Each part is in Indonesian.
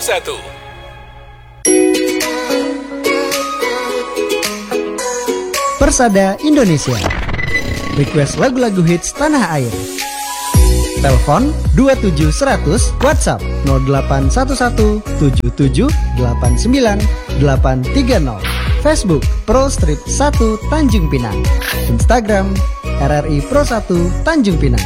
Persada Indonesia. Request lagu-lagu hits tanah air. Telepon 27100, WhatsApp 0811 77 89 830. Facebook Pro Strip 1 Tanjung Pinang. Instagram RRI Pro 1 Tanjung Pinang.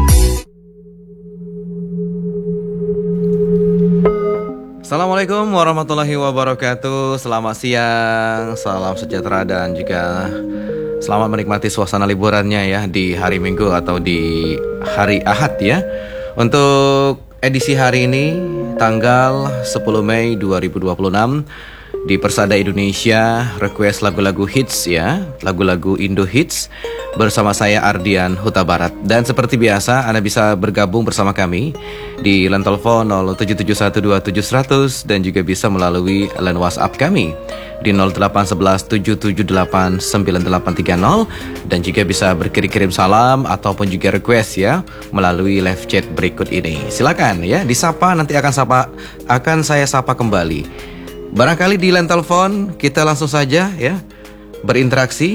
Assalamualaikum warahmatullahi wabarakatuh. Selamat siang, salam sejahtera dan juga selamat menikmati suasana liburannya ya di hari Minggu atau di hari Ahad ya. Untuk edisi hari ini tanggal 10 Mei 2026 di Persada Indonesia, request lagu-lagu hits ya, lagu-lagu Indo Hits bersama saya Ardian Huta Barat. Dan seperti biasa Anda bisa bergabung bersama kami di line telepon 077127100 dan juga bisa melalui line WhatsApp kami di 081177898830 dan juga bisa berkirim salam ataupun juga request ya melalui live chat berikut ini. Silakan ya, disapa nanti akan saya sapa kembali. Barangkali di line telepon kita langsung saja ya berinteraksi.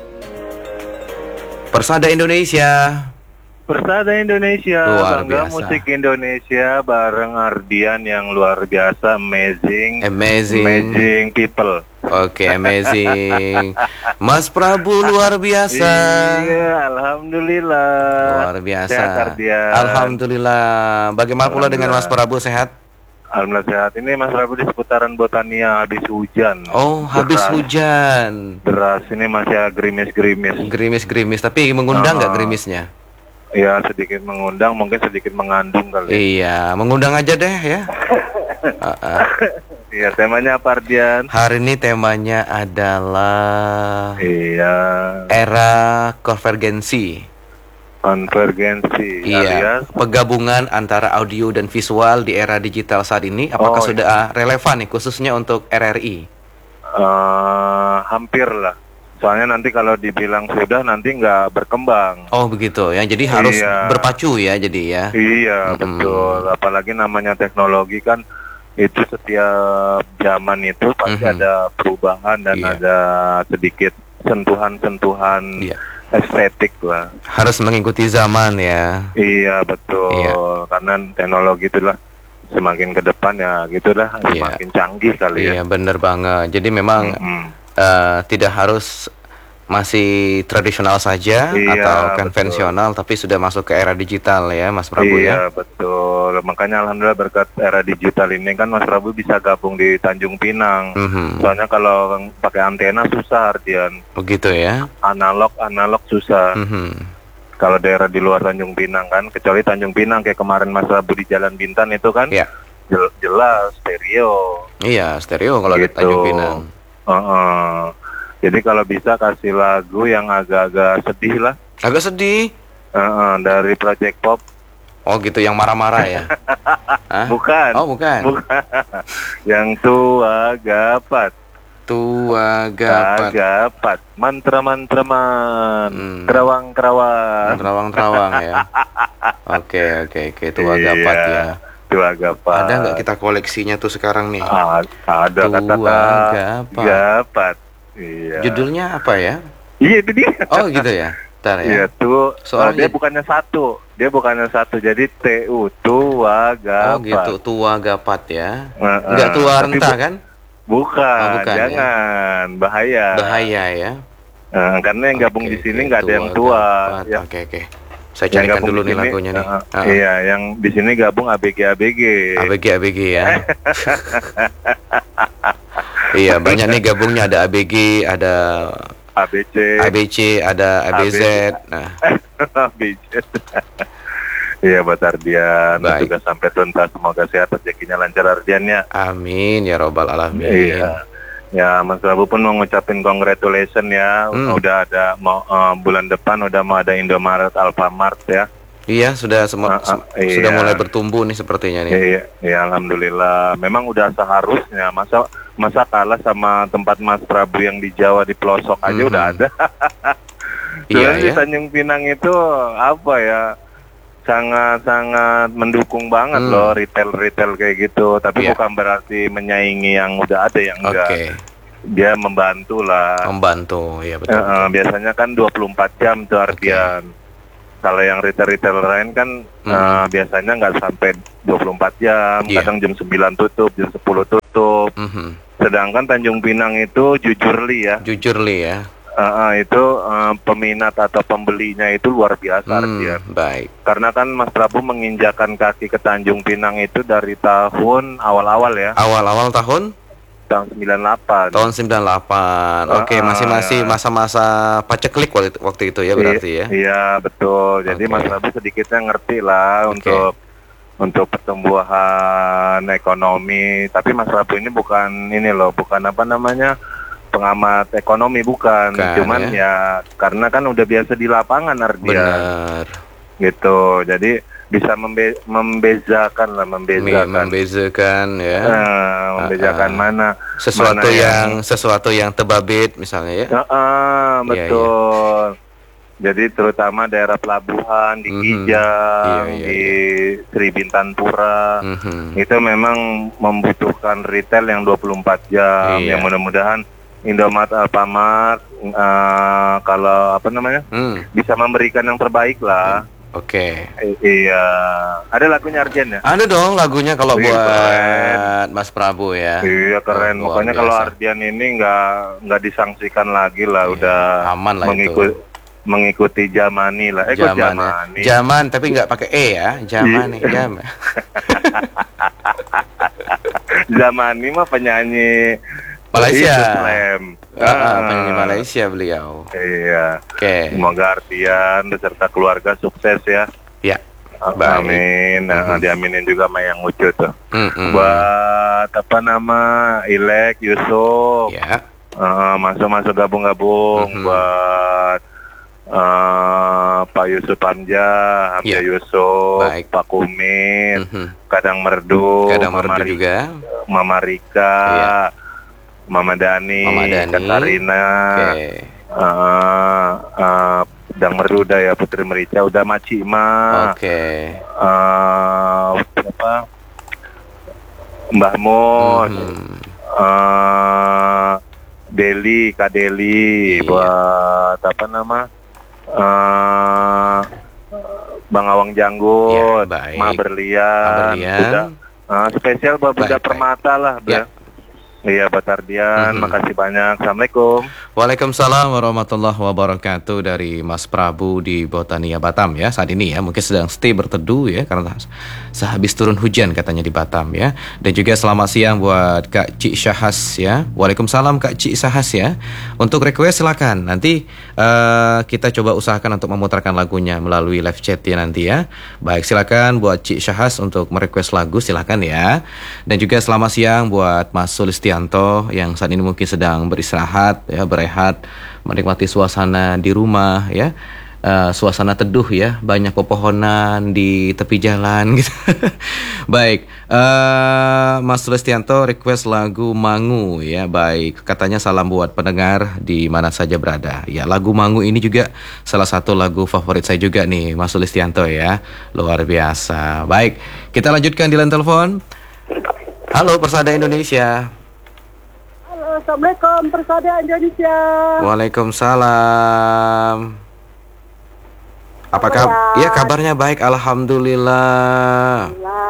Persada Indonesia. Persada Indonesia, luar bangga biasa. Musik Indonesia bareng Ardian yang luar biasa, amazing people. Oke, amazing. Mas Prabu luar biasa. Iya, alhamdulillah. Luar biasa. Sehat, Ardian. Alhamdulillah. Bagaimana pula dengan Mas Prabu, sehat? Alhamdulillah sehat. Ini Mas Prabu di seputaran Botania habis hujan. Oh, habis hujan. Deras, ini masih gerimis-gerimis. Gerimis-gerimis, tapi mengundang nggak gerimisnya? Ya, sedikit mengundang, mungkin sedikit mengandung kali. Iya, mengundang aja deh ya. Iya, temanya apa, Ardian? Hari ini temanya adalah era konvergensi. Konvergensi, iya, alias penggabungan antara audio dan visual di era digital saat ini. Apakah sudah relevan nih khususnya untuk RRI? Hampir lah. Soalnya nanti kalau dibilang sudah nanti nggak berkembang. Oh begitu ya, jadi harus berpacu ya jadi ya. Iya betul, apalagi namanya teknologi kan itu setiap zaman itu pasti ada perubahan dan ada sedikit sentuhan-sentuhan estetik lah. Harus mengikuti zaman ya. Iya betul, karena teknologi itulah semakin ke depan ya gitulah semakin canggih kali ya. Iya bener banget, jadi memang tidak harus masih tradisional saja atau konvensional, tapi sudah masuk ke era digital ya Mas Prabu ya. Iya betul, makanya alhamdulillah berkat era digital ini kan Mas Prabu bisa gabung di Tanjung Pinang. Soalnya kalau pakai antena susah Ardian. Begitu ya. Analog susah. Kalau daerah di luar Tanjung Pinang kan, kecuali Tanjung Pinang kayak kemarin Mas Prabu di Jalan Bintan itu kan jelas stereo. Iya stereo kalau di Tanjung Pinang. Jadi kalau bisa kasih lagu yang agak-agak sedih lah. Agak sedih? Dari Project Pop. Oh gitu, yang marah-marah ya? Bukan. Oh bukan. Yang tua gapat. Gapat. Mantra-mantraman. Kerawang-kerawang. Kerawang-kerawang ya. Oke. Tua gapat ya. Tua gapat. Ada nggak kita koleksinya tuh sekarang nih? Ada Tua gapat. Iya. Judulnya apa ya? Iya itu dia. Oh gitu ya. Bentar ya. Iya tuh. Soalnya dia bukannya satu. Jadi TU Tua Gapat. Oh gitu, Tua Gapat ya. Enggak tua renta kan? Bukan. Jangan ya? Bahaya ya. Karena yang gabung di sini nggak ada yang tua. Ya. Oke. Saya carikan dulu nih lagunya nih. Iya, yang di sini gabung ABG ya. Iya, banyak nih gabungnya, ada ABG, ada ABC, ada ABZ. Nah. ABZ. Iya, buat Ardian juga sampai tuntas, semoga sehat rezekinya lancar Ardiannya. Amin ya robbal alamin. Iya. Ya, Mas Prabu pun mau ngucapin congratulations ya. Udah ada bulan depan udah mau ada Indomaret, Alfamart ya. Iya, sudah sudah mulai bertumbuh nih sepertinya nih. Iya, alhamdulillah. Memang udah seharusnya. Masa kalah sama tempat Mas Prabu yang di Jawa di pelosok aja udah ada. Di Tanjung Pinang itu apa ya? sangat mendukung banget loh retail kayak gitu. Tapi bukan berarti menyaingi yang udah ada, yang enggak. Dia membantu lah. Membantu, ya betul. Biasanya kan 24 jam tuh Ardian. Kalau yang retail lain kan biasanya nggak sampai 24 jam. Kadang jam 9 tutup, jam 10 tutup. Sedangkan Tanjung Pinang itu Jujurli ya. Itu peminat atau pembelinya itu luar biasa Ardian. Baik. Karena kan Mas Prabu menginjakan kaki ke Tanjung Pinang itu dari tahun awal-awal ya. Awal-awal tahun 98. Tahun 98. Oke, masih masa-masa paceklik waktu itu ya berarti ya. Iya, betul. Jadi Mas Prabu sedikitnya ngerti lah untuk pertumbuhan ekonomi. Tapi Mas Prabu ini bukan pengamat ekonomi, bukan. Cuman ya karena kan udah biasa di lapangan Ardian. Benar. Gitu. Jadi bisa membezakan ya. Membezakan mana sesuatu yang tebabit misalnya ya. Betul. Jadi terutama daerah pelabuhan di Kijang, di Sri Bintanpura, itu memang membutuhkan retail yang 24 jam. Yang mudah-mudahan Indomaret, Alfamart, kalau bisa memberikan yang terbaik lah. Oke. Iya. Ada lagunya Ardian ya? Ada dong lagunya kalau buat keren. Mas Prabu ya. Iya keren. Makanya kalau Ardian ini nggak disangsikan lagi lah, udah aman lah mengikuti zamani lah. Zamani. Zaman tapi nggak pakai E ya. Zamani. Zamani mah penyanyi Malaysia. Penyanyi Malaysia beliau. Iya. Semoga Ardian beserta keluarga sukses ya. Ya. Amin. Diaminin juga sama yang Ucu tuh. Buat Ilek, Yusuf. Ya. Masuk gabung-gabung buat Pak Yusuf Hamja Yusuf, Pak Kumit, Kadang Merdu juga, Mama Rika. Mama Dani, Katarina, Dang Meruda ya, Putri Merica, udah Macima, Mbah Mus, Deli, Kak Deli, buat Bang Awang Janggut, Ma Berlian, udah spesial buat Bunda Permata lah, Iya, Pak Ardian, makasih banyak. Assalamualaikum. Waalaikumsalam warahmatullahi wabarakatuh dari Mas Prabu di Botania Batam ya saat ini ya. Mungkin sedang stay berteduh ya karena sehabis turun hujan katanya di Batam ya. Dan juga selamat siang buat Kak Cik Syahas ya. Waalaikumsalam Kak Cik Syahas ya. Untuk request silakan. Nanti kita coba usahakan untuk memutarkan lagunya melalui live chat ya nanti ya. Baik, silakan buat Cik Syahas untuk merequest lagu silakan ya. Dan juga selamat siang buat Mas Sulistianto yang saat ini mungkin sedang beristirahat ya, berehat, menikmati suasana di rumah ya. Suasana teduh ya, banyak pepohonan di tepi jalan gitu. Baik, Mas Sulistianto request lagu Mangu ya. Baik, katanya salam buat pendengar di mana saja berada. Ya, lagu Mangu ini juga salah satu lagu favorit saya juga nih, Mas Sulistianto ya. Luar biasa. Baik, kita lanjutkan di line telepon. Halo Persada Indonesia. Assalamualaikum Persada Indonesia. Waalaikumsalam. Apakah ya kabarnya baik? Alhamdulillah.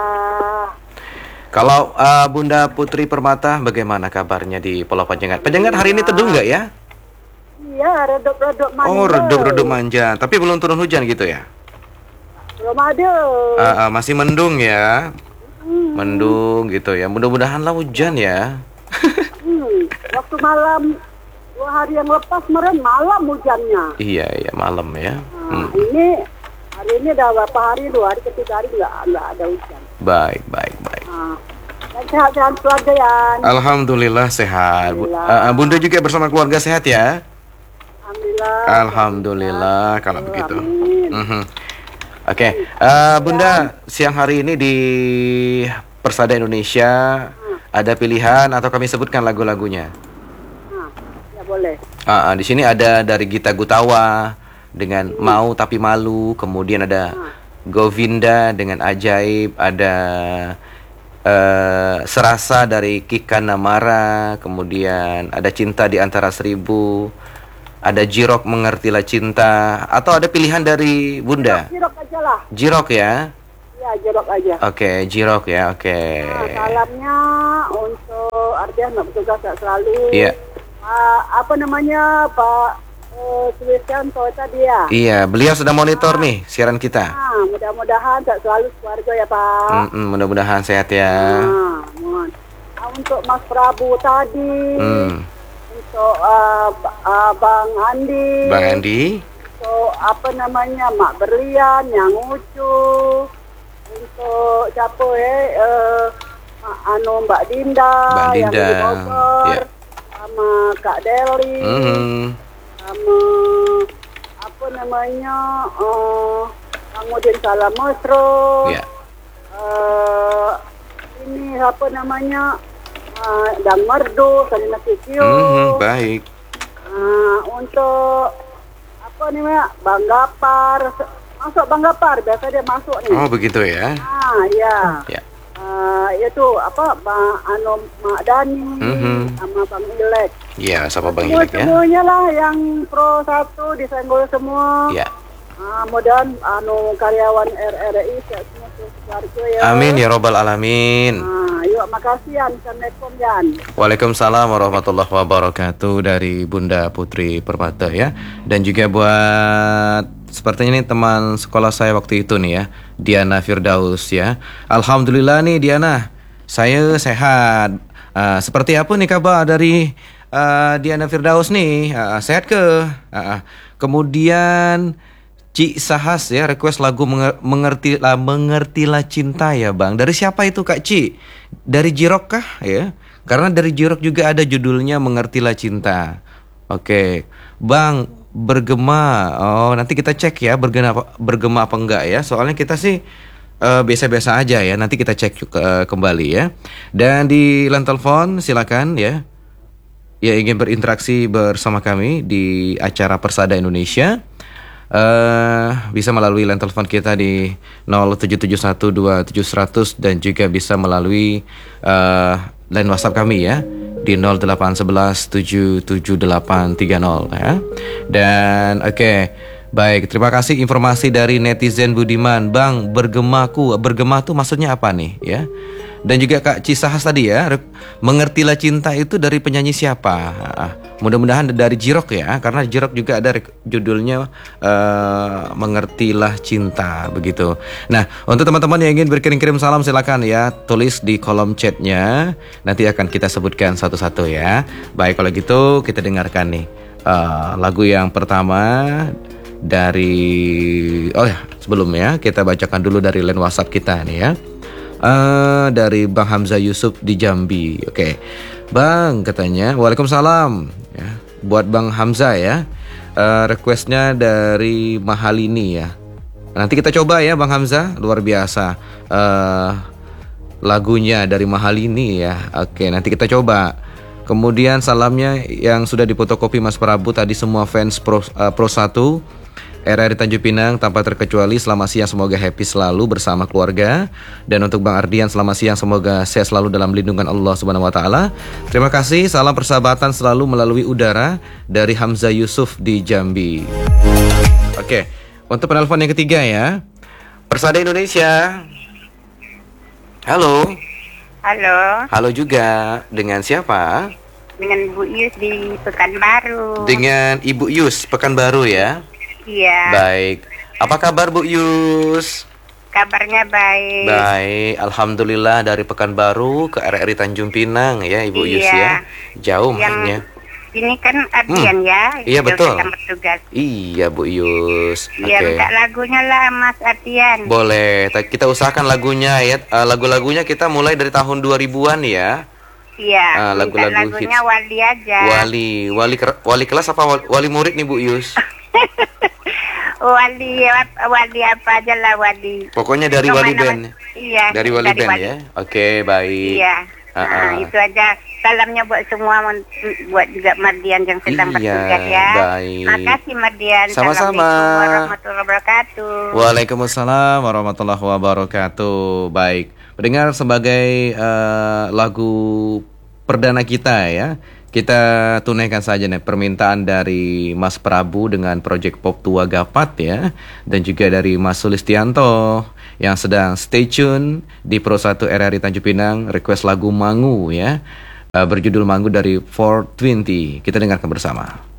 Kalau Bunda Putri Permata bagaimana kabarnya di Pulau Panjengat? Panjengat hari ini teduh nggak ya? Iya, redup-redup manja. Oh, redup-redup manja. Tapi belum turun hujan gitu ya? Belum ada. Masih mendung ya? Mendung gitu ya. Mudah-mudahan lah hujan ya. Waktu malam 2 hari yang lepas kemarin malam hujannya. Iya malam ya. Ini hari ini udah berapa hari, 2 hari ketiga hari nggak ada hujan. Baik. Dan sehat-sehat keluarga ya. Alhamdulillah sehat. Bunda juga bersama keluarga sehat ya. Alhamdulillah kalau begitu. Oke, Bunda siang hari ini di Persada Indonesia ada pilihan atau kami sebutkan lagu-lagunya? Ya boleh. Di sini ada dari Gita Gutawa dengan Mau Tapi Malu, kemudian ada Govinda dengan Ajaib, ada Serasa dari Kika Namara, kemudian ada Cinta di Antara Seribu, ada Jirok Mengertilah Cinta, atau ada pilihan dari Bunda? Jirok aja lah. Jirok ya? Ya, Jirok aja. Oke, Jirok ya, oke. Nah, salamnya untuk Ardian nggak bertugas selalu. Iya. Apa namanya, Pak Sulistianto tadi ya? Iya, beliau sudah monitor nih siaran kita. Mudah-mudahan selalu keluarga ya Pak. Mudah-mudahan sehat ya. Untuk Mas Prabu tadi, untuk Bang Andi, untuk apa namanya Mak Berlian, Yang Ucu, untuk siapa Mbak Dinda, yang di Bogor, sama Kak Deli. Sama apa namanya kemudian Salam Mesro, ini apa namanya Dan Merdu, Salina Kikio. Baik. Untuk apa namanya Bang Gapar, masuk Bang Gapar, biasa dia masuk nih. Oh begitu ya? Ya. Itu apa Mak Dani sama Bang Ilek. Iya, sama Bang Ilek ya. Semuanya lah yang Pro 1 disenggol semua. Iya. Mudah-mudahan karyawan RRI semua keluarga ya. Amin ya robbal alamin. Yuk, makasih Yan. Assalamualaikum Yan. Waalaikumsalam warahmatullahi wabarakatuh dari Bunda Putri Permata ya. Dan juga buat sepertinya nih teman sekolah saya waktu itu nih ya, Diana Firdaus ya. Alhamdulillah nih Diana, saya sehat. Seperti apa nih kabar dari Diana Firdaus nih? Sehat ke? Kemudian Ci Sahas ya, request lagu Mengertilah Cinta ya Bang. Dari siapa itu Kak Ci? Dari Jirok kah ya? Karena dari Jirok juga ada judulnya Mengertilah Cinta. Oke. Bang, bergema. Oh, nanti kita cek ya bergema apa enggak ya. Soalnya kita sih biasa-biasa aja ya. Nanti kita cek kembali ya. Dan di line telepon silakan ya. Ya ingin berinteraksi bersama kami di acara Persada Indonesia. Bisa melalui line telepon kita di 07712700 dan juga bisa melalui line WhatsApp kami ya di 0811777830 ya. Dan baik, terima kasih informasi dari netizen Budiman. Bang, bergema tuh maksudnya apa nih ya? Dan juga Kak Cisahas tadi ya, Mengertilah Cinta itu dari penyanyi siapa? Mudah-mudahan dari Jirok ya, karena Jirok juga ada judulnya Mengertilah Cinta begitu. Nah, untuk teman-teman yang ingin berkirim-kirim salam silakan ya, tulis di kolom chatnya. Nanti akan kita sebutkan satu-satu ya. Baik, kalau gitu kita dengarkan nih lagu yang pertama dari sebelumnya kita bacakan dulu dari line WhatsApp kita nih ya. Dari Bang Hamzah Yusuf di Jambi. Oke. Bang katanya, Waalaikumsalam ya. Buat Bang Hamzah ya. Requestnya dari Mahalini ya. Nanti kita coba ya Bang Hamzah, luar biasa lagunya dari Mahalini ya. Oke, nanti kita coba. Kemudian salamnya yang sudah difotokopi Mas Prabu tadi, semua fans Pro 1 RRI Tanjung Pinang tanpa terkecuali, selamat siang, semoga happy selalu bersama keluarga. Dan untuk Bang Ardian, selamat siang, semoga sehat selalu dalam lindungan Allah Subhanahu wa taala. Terima kasih, salam persahabatan selalu melalui udara dari Hamzah Yusuf di Jambi. Oke, untuk penelpon yang ketiga ya. Persada Indonesia. Halo. Halo. Halo juga, dengan siapa? Dengan Bu Yus di Pekanbaru. Dengan Ibu Yus, Pekanbaru ya? Iya. Baik. Apa kabar Bu Yus? Kabarnya baik. Baik, alhamdulillah, dari Pekanbaru ke RRI Tanjung Pinang ya Ibu Yus ya. Jauh mainnya. Ini kan Ardian ya. Iya betul. Bertugas. Iya Bu Yus. Iya, minta lagunya lah Mas Ardian. Boleh, kita usahakan lagunya ya. Lagu-lagunya kita mulai dari tahun 2000-an ya. Iya. Lagu-lagu lagunya hits. Wali aja. Wali kelas apa wali murid nih Bu Yus? Wali apa aja lah Wali. Pokoknya dari Wali Band. Iya. Dari Wali Band ya. Oke, baik. Iya. Itu aja. Salamnya buat semua, buat juga Mardian yang sedang bertugas ya. Baik. Makasih Mardian. Sama-sama. Assalamualaikum warahmatullahi wabarakatuh. Waalaikumsalam warahmatullahi wabarakatuh. Baik, mendengar sebagai lagu perdana kita ya. Kita tunaikan saja nih permintaan dari Mas Prabu dengan Project Pop Tua Gapat ya. Dan juga dari Mas Sulistianto yang sedang stay tune di Pro 1 RRI Tanjung Pinang, request lagu Mangu ya. Berjudul Mangu dari 420. Kita dengarkan bersama.